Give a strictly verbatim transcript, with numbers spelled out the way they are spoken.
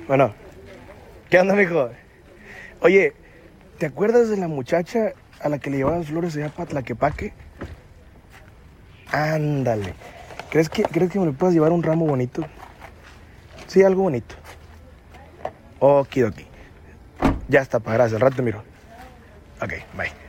Bueno, ¿qué onda, mijo? Oye, ¿te acuerdas de la muchacha a la que le llevaba las flores allá para Tlaquepaque? Ándale. ¿Crees que, ¿Crees que me le puedas llevar un ramo bonito? Sí, algo bonito. Okidoki. Ya está, pa, gracias. Al rato te miro. Ok, bye.